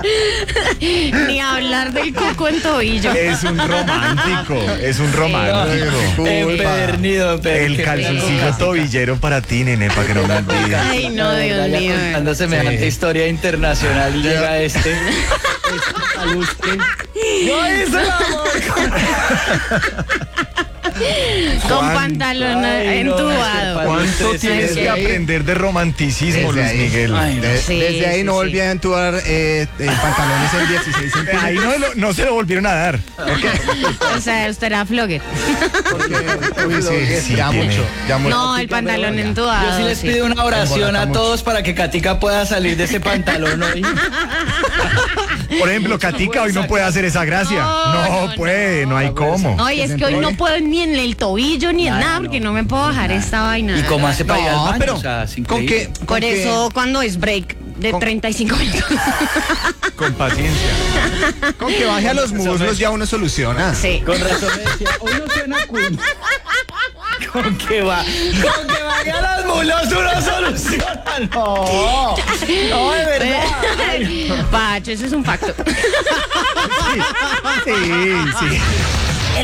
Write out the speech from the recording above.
Ni hablar del coco en tobillo. Es un romántico. Empedernido, El calzoncillo tobillero para ti, nene, para que no me olvides. Ay, no, Dios mío. Contando semejante historia internacional y llega este alustre. Yo hice el amor Con pantalón entubado. ¿Cuánto tienes que aprender de romanticismo, Luis Miguel? Desde ahí no volví a entubar pantalones en 16 centímetros. Ahí no se lo volvieron a dar. O sea, usted era flogger. Sí, ya mucho. No, el pantalón entubado. Yo sí les pido una oración a todos para que Katica pueda salir de ese pantalón hoy. Por ejemplo, Katica hoy no puede hacer esa gracia. No puede, no hay cómo. Ay, es que hoy no puedo ni en el tobillo ni en nada porque no me puedo bajar esta vaina. ¿Y cómo hace para ir al baño? pero O sea, es ¿con increíble. qué? Por eso cuando es break de 35 minutos. Con paciencia. Con que baje a los muslos ya uno soluciona. Sí. Con razón me decía, hoy no suena Queen. Con que vaya a las mulas uno soluciona. No, de verdad. Pacho, eso es un facto. Sí.